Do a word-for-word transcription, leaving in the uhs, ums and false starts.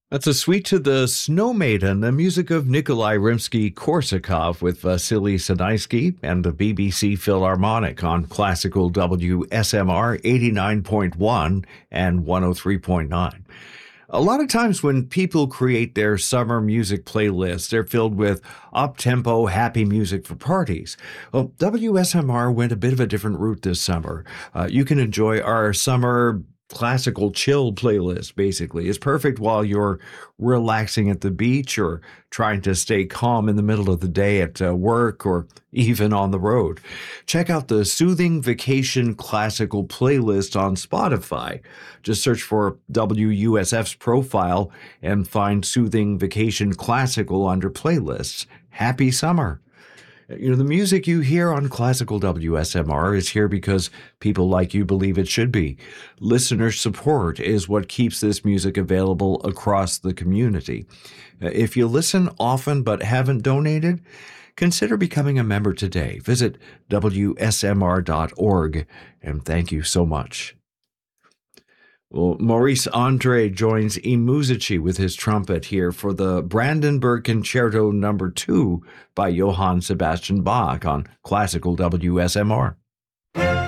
That's a suite to the Snow Maiden, the music of Nikolai Rimsky-Korsakov with Vasily Sinaisky and the B B C Philharmonic on Classical W S M R eighty-nine point one and one oh three point nine. A lot of times when people create their summer music playlists, they're filled with up-tempo, happy music for parties. Well, W S M R went a bit of a different route this summer. Uh, you can enjoy our summer classical chill playlist, basically. It's perfect while you're relaxing at the beach or trying to stay calm in the middle of the day at uh, work or even on the road. Check out the Soothing Vacation Classical playlist on Spotify. Just search for W U S F's profile and find Soothing Vacation Classical under playlists. Happy summer! You know, the music you hear on Classical W S M R is here because people like you believe it should be. Listener support is what keeps this music available across the community. If you listen often but haven't donated, consider becoming a member today. Visit W S M R dot org, and thank you so much. Well, Maurice Andre joins I Musici with his trumpet here for the Brandenburg Concerto Number Two by Johann Sebastian Bach on Classical W S M R.